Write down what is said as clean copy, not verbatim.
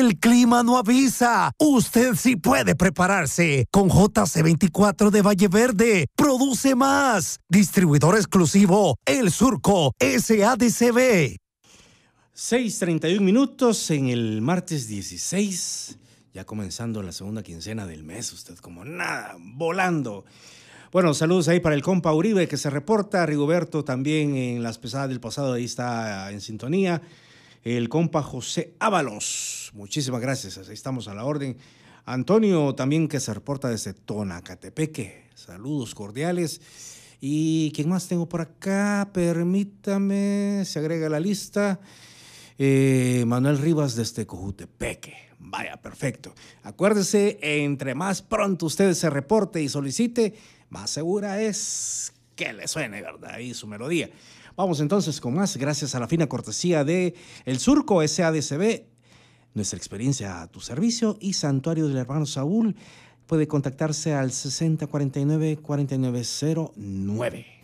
El clima no avisa. Usted sí puede prepararse. Con JC24 de Valle Verde. Produce más. Distribuidor exclusivo. El Surco SADCB. 6:31 minutos en el martes 16. Ya comenzando la segunda quincena del mes. Usted como nada, volando. Bueno, saludos ahí para el compa Uribe que se reporta. Rigoberto también en las pesadas del pasado. Ahí está en sintonía. El compa José Ábalos, muchísimas gracias, ahí estamos a la orden. Antonio también que se reporta desde Tonacatepeque, saludos cordiales. ¿Y quién más tengo por acá? Permítame, se agrega a la lista. Manuel Rivas desde Cojutepeque. Vaya, perfecto. Acuérdese, entre más pronto usted se reporte y solicite, más segura es que le suene, ¿verdad? Ahí su melodía. Vamos entonces con más, gracias a la fina cortesía de El Surco SADCB, nuestra experiencia a tu servicio, y Santuario del Hermano Saúl. Puede contactarse al 6049-4909.